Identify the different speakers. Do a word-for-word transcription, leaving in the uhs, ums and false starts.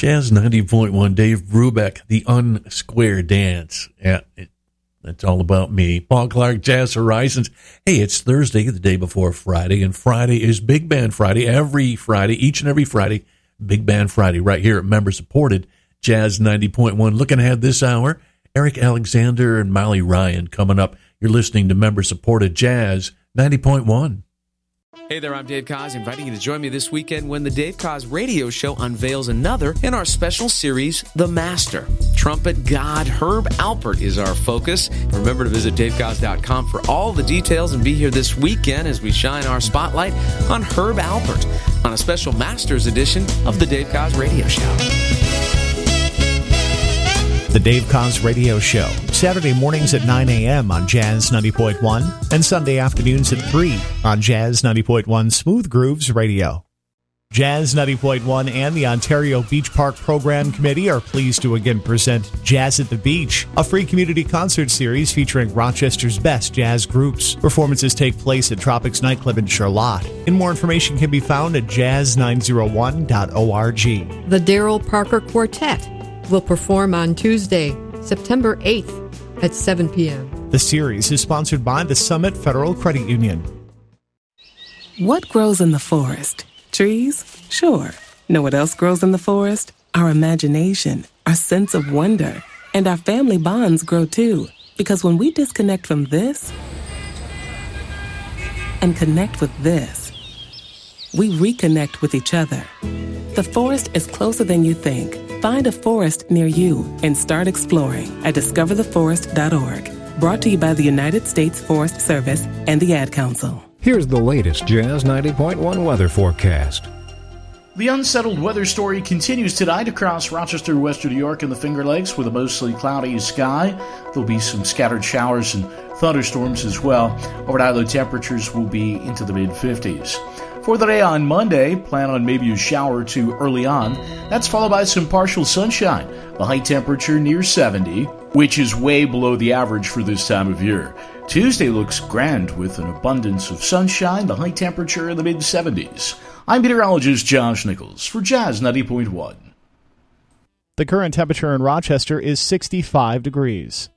Speaker 1: Jazz ninety point one, Dave Brubeck, the Unsquare Dance. Yeah, it, that's all about me. Paul Clark, Jazz Horizons. Hey, it's Thursday, the day before Friday, and Friday is Big Band Friday. Every Friday, each and every Friday, Big Band Friday, right here at member-supported Jazz ninety point one. Looking ahead this hour, Eric Alexander and Molly Ryan coming up. You're listening to member-supported Jazz ninety point one.
Speaker 2: Hey there, I'm Dave Koz, inviting you to join me this weekend when the Dave Koz Radio Show unveils another in our special series, The Master. Trumpet god Herb Alpert is our focus. Remember to visit dave koz dot com for all the details and be here this weekend as we shine our spotlight on Herb Alpert on a special Masters edition of the Dave Koz Radio Show.
Speaker 3: The Dave Koz Radio Show, Saturday mornings at nine a.m. on Jazz ninety point one and Sunday afternoons at three on Jazz ninety point one Smooth Grooves Radio. Jazz ninety point one and the Ontario Beach Park Program Committee are pleased to again present Jazz at the Beach, a free community concert series featuring Rochester's best jazz groups. Performances take place at Tropics Nightclub in Charlotte. And more information can be found at jazz nine oh one dot org.
Speaker 4: The Daryl Parker Quartet will perform on Tuesday, September eighth at seven p.m.
Speaker 3: The series is sponsored by the Summit Federal Credit Union.
Speaker 5: What grows in the forest? Trees? Sure. Know what else grows in the forest? Our imagination, our sense of wonder, and our family bonds grow too. Because when we disconnect from this and connect with this, we reconnect with each other. The forest is closer than you think. Find a forest near you and start exploring at discover the forest dot org. Brought to you by the United States Forest Service and the Ad Council.
Speaker 6: Here's the latest Jazz ninety point one weather forecast.
Speaker 7: The unsettled weather story continues tonight across Rochester, Western New York, and the Finger Lakes with a mostly cloudy sky. There'll be some scattered showers and thunderstorms as well. Overnight low temperatures will be into the mid fifties. For the day on Monday, plan on maybe a shower or two early on. That's followed by some partial sunshine. The high temperature near seventy, which is way below the average for this time of year. Tuesday looks grand with an abundance of sunshine, the high temperature in the mid seventies. I'm meteorologist Josh Nichols for Jazz ninety point one.
Speaker 3: The current temperature in Rochester is sixty-five degrees.